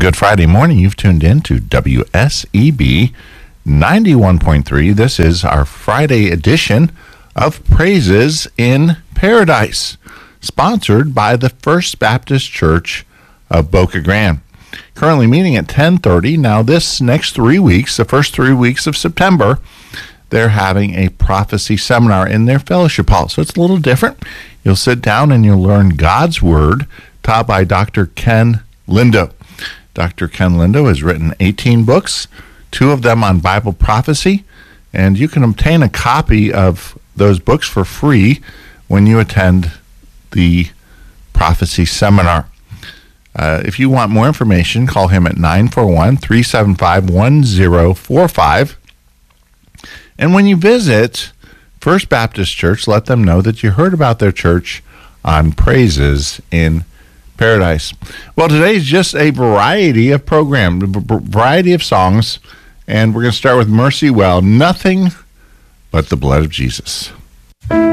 Good Friday morning. You've tuned in to WSEB 91.3. This is our Friday edition of Praises in Paradise, sponsored by the First Baptist Church of Boca Grande. Currently meeting at 10:30. Now this next 3 weeks, the first 3 weeks of September, they're having a prophecy seminar in their fellowship hall. So it's a little different. You'll sit down and you'll learn God's Word, taught by Dr. Ken Lindo. Dr. Ken Lindo has written 18 books, 2 of them on Bible prophecy, and you can obtain a copy of those books for free when you attend the prophecy seminar. If you want more information, call him at 941-375-1045. And when you visit First Baptist Church, let them know that you heard about their church on Praises in Paradise. Well, today's just a variety of programs, a variety of songs, and we're going to start with Mercy Well, Nothing But the Blood of Jesus.